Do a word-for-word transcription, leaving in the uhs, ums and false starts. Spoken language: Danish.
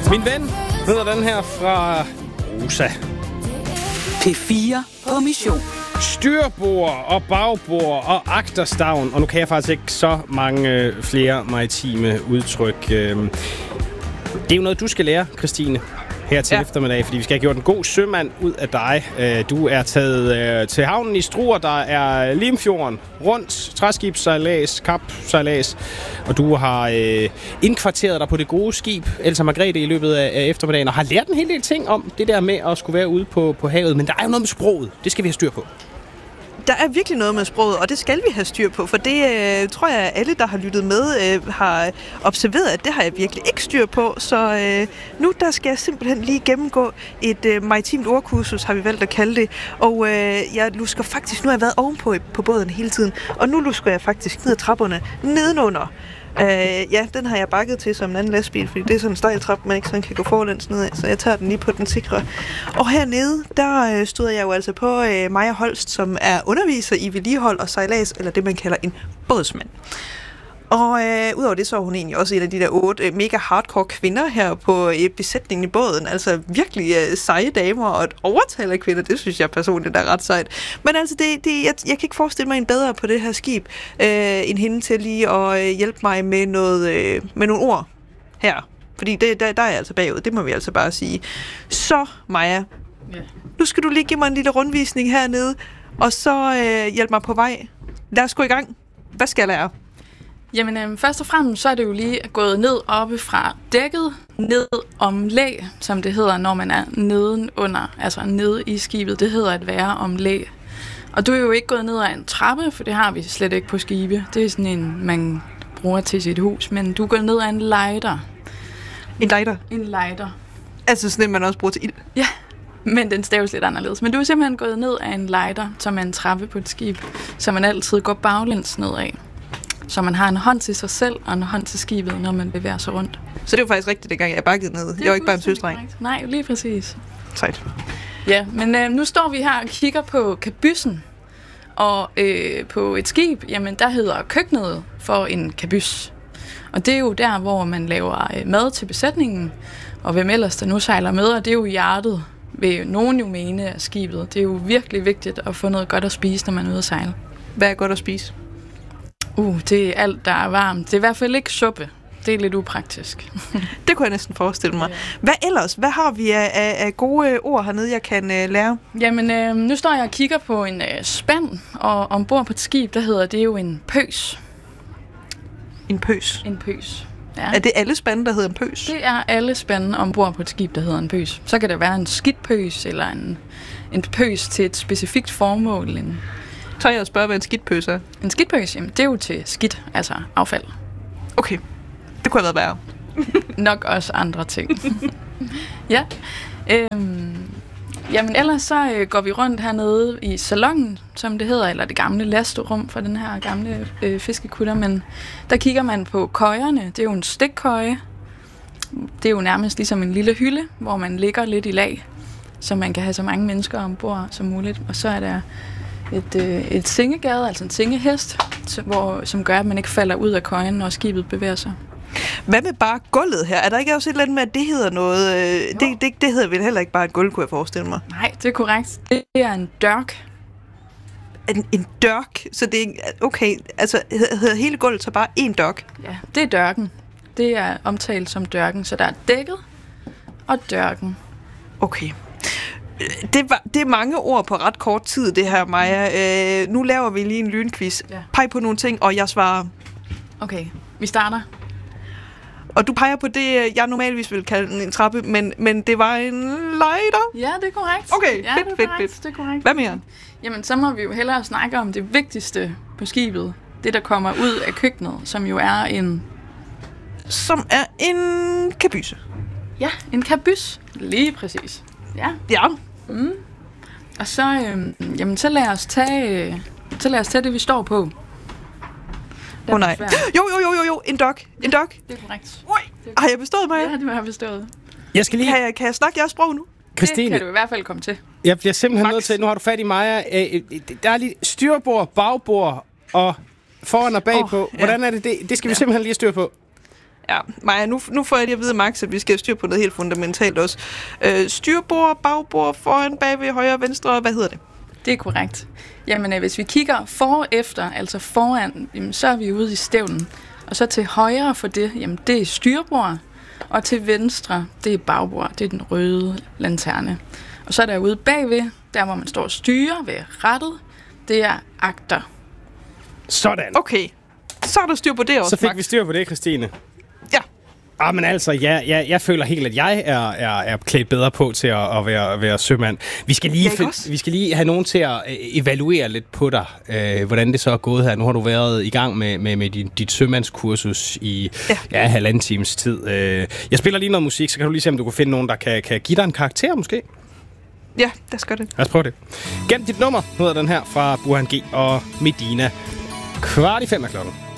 Min ven hedder den her fra Rosa. P fire på mission. Styrbord og bagbord og agterstavn. Og nu kan jeg faktisk ikke så mange flere maritime udtryk. Det er jo noget, du skal lære, Christine, her til ja. eftermiddag, fordi vi skal have gjort en god sømand ud af dig. Du er taget til havnen i Struer, der er Limfjorden, rundt, træskibssejlads, kapsejlads, og du har øh, indkvarteret dig på det gode skib, Elsa Margrethe, i løbet af, af eftermiddagen, og har lært en hel del ting om det der med at skulle være ude på, på havet, men der er jo noget med sproget. Det skal vi have styr på. Der er virkelig noget med sproget, og det skal vi have styr på, for det øh, tror jeg, at alle, der har lyttet med, øh, har observeret, at det har jeg virkelig ikke styr på. Så øh, nu der skal jeg simpelthen lige gennemgå et øh, maritimt ordkursus, har vi valgt at kalde det. Og øh, jeg lusker faktisk, nu har jeg været ovenpå på båden hele tiden, og nu lusker jeg faktisk ned ad trapperne nedenunder. Uh, ja, den har jeg bakket til som en anden lastbil, fordi det er sådan en stejl trappe, man ikke sådan kan gå forlæns nedad, så jeg tager den lige på den sikre. Og hernede, der uh, stod jeg jo altså på uh, Maja Holst, som er underviser i vedligehold og sejlads, eller det man kalder en bådsmand. Og øh, udover det, så er hun egentlig også en af de der otte øh, mega hardcore kvinder her på øh, besætningen i båden. Altså virkelig øh, seje damer og et overtal af kvinder, det synes jeg personligt er ret sejt. Men altså, det, det, jeg, jeg kan ikke forestille mig en bedre på det her skib, øh, end hende til lige at øh, hjælpe mig med, noget, øh, med nogle ord her. Fordi det, der, der er jeg altså bagud, det må vi altså bare sige. Så, Maja, yeah. nu skal du lige give mig en lille rundvisning hernede, og så øh, hjælpe mig på vej. Lad os gå i gang. Hvad skal jeg lære? Jamen, øh, først og fremmest så er det jo lige gået ned oppe fra dækket, ned om læ, som det hedder, når man er nedenunder, altså nede i skibet. Det hedder at være om læ. Og du er jo ikke gået ned ad en trappe, for det har vi slet ikke på skibe. Det er sådan en, man bruger til sit hus, men du er gået ned ad en lighter. En lighter? En lighter. Altså sådan en, man også bruger til ild? Ja, men den staves lidt anderledes. Men du er simpelthen gået ned ad en lighter, som er en trappe på et skib, som man altid går baglæns nedad. Så man har en hånd til sig selv og en hånd til skibet, når man bevæger sig rundt. Så det var faktisk rigtigt, dengang jeg bakkede ned. Jeg var ikke bare en søstreng. Nej, lige præcis. Sejt. Ja, men øh, nu står vi her og kigger på kabyssen. Og øh, på et skib, jamen der hedder køkkenet for en kabys. Og det er jo der, hvor man laver øh, mad til besætningen. Og hvem ellers der nu sejler med, og det er jo hjertet, vil nogen jo mene af skibet. Det er jo virkelig vigtigt at få noget godt at spise, når man er ude at sejle. Hvad er godt at spise? Uh, det er alt, der er varmt. Det er i hvert fald ikke suppe. Det er lidt upraktisk. Det kunne jeg næsten forestille mig. Hvad ellers? Hvad har vi af, af, af gode ord hernede, jeg kan uh, lære? Jamen, øh, nu står jeg og kigger på en uh, spand, og ombord på et skib, der hedder det jo en pøs. En pøs? En pøs, ja. Er det alle spande, der hedder en pøs? Det er alle spande ombord på et skib, der hedder en pøs. Så kan det være en skidt pøs, eller en, en pøs til et specifikt formål. En Tør jeg at spørge, hvad en skidtpøs er? En skidtpøs, jamen det er jo til skidt, altså affald. Okay, det kunne have været værre. Nok også andre ting. Ja. Øhm, jamen ellers så øh, går vi rundt hernede i salonen, som det hedder, eller det gamle lasterum for den her gamle øh, fiskekutter, men der kigger man på køjerne. Det er jo en stikkøje. Det er jo nærmest ligesom en lille hylde, hvor man ligger lidt i lag, så man kan have så mange mennesker ombord som muligt. Og så er der et, øh, et sengegade, altså en sengehest, så, hvor, som gør, at man ikke falder ud af køjen, når skibet bevæger sig. Hvad med bare gulvet her? Er der ikke også et eller andet med, at det hedder noget? Øh, det, det, det hedder vel heller ikke bare et gulv, kunne jeg forestille mig? Nej, det er korrekt. Det er en dørk. En, en dørk? Så det er, okay, altså hedder hele gulvet så bare en dørk? Ja, det er dørken. Det er omtalt som dørken, så der er dækket og dørken. Okay. Det, var, det er mange ord på ret kort tid, det her, Maja. Øh, nu laver vi lige en lynquiz. Ja. Peg på nogle ting, og jeg svarer. Okay, vi starter. Og du peger på det, jeg normalvis vil kalde en trappe, men, men det var en lighter? Ja, det er korrekt. Okay, ja, fedt, det er fedt, korrekt. fedt. Det er korrekt. Hvad mere? Jamen, så må vi jo hellere snakke om det vigtigste på skibet. Det, der kommer ud af køkkenet, som jo er en... Som er en kabyse. Ja, en kabys. Lige præcis. Ja. Ja. Mm. Og så, øhm, jamen, så lad os tage, så lad os tage det, vi står på. Åh oh, nej. Jo, jo, jo, jo, jo, en dok. En dok. Det er korrekt. Ui, har jeg bestået mig? Ja, det har jeg bestået. Jeg skal lige... Kan jeg, kan jeg snakke jeres sprog nu? Christine, det kan du i hvert fald komme til. Jeg bliver simpelthen Max. nødt til, nu har du fat i Maja. Der er lige styrbord, bagbord og foran og bagpå. Oh, ja. Hvordan er det det? Det skal vi simpelthen lige styre på. Ja, Maja, nu, nu får jeg lige at vide, Max, at vi skal styre på noget helt fundamentalt også. Øh, styrbord, bagbord, foran, bagved, højre, venstre, hvad hedder det? Det er korrekt. Jamen, hvis vi kigger for efter, altså foran, jamen, så er vi ude i stævnen. Og så til højre for det, jamen, det er styrbord. Og til venstre, det er bagbord. Det er den røde lanterne. Og så er der ude bagved, der hvor man står og styrer ved rattet, det er agter. Sådan. Okay, så er der styr på det også, Så fik Max. vi styr på det, Christine. Ja. Ah, men altså, ja, ja, jeg føler helt, at jeg er, er, er klædt bedre på til at, at være, være sømand. Vi skal, lige fi- vi skal lige have nogen til at evaluere lidt på dig, øh, hvordan det så er gået her. Nu har du været i gang med, med, med din, dit sømandskursus i ja. Ja, halvanden times tid. Øh, jeg spiller lige noget musik, så kan du lige se, om du kan finde nogen, der kan, kan give dig en karakter måske. Ja, lad os gøre det. Lad os prøve det. Gem dit nummer, hedder den her fra Burhan G og Medina. Kvart i fem er klokken.